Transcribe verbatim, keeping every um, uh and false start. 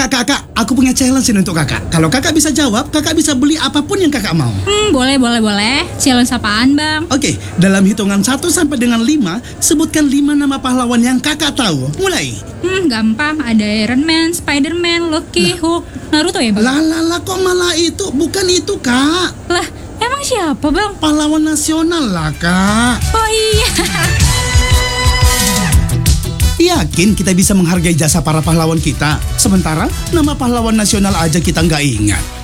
Kak, kak, aku punya challenge ini untuk kakak. Kalau kakak bisa jawab, kakak bisa beli apapun yang kakak mau. Hmm, boleh, boleh, boleh. Challenge apaan, Bang? Oke, dalam hitungan satu sampai dengan lima, sebutkan lima nama pahlawan yang kakak tahu. Mulai. Hmm, gampang. Ada Iron Man, Spider-Man, Loki, Hulk, Naruto ya, Bang? Lah, lah, lah, kok malah itu? Bukan itu, kak. Lah, emang siapa, Bang? Pahlawan nasional lah, kak. Oh iya. Yakin kita bisa menghargai jasa para pahlawan kita? Sementara nama pahlawan nasional aja kita nggak ingat.